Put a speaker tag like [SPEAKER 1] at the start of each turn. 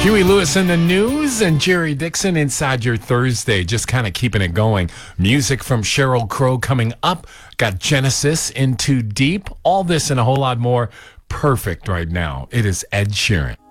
[SPEAKER 1] Huey Lewis in the news and Jerry Dixon inside your Thursday, just kind of keeping it going. Music from Sheryl Crow coming up. Got Genesis, Into Deep. All this and a whole lot more. Perfect right now. It is Ed Sheeran.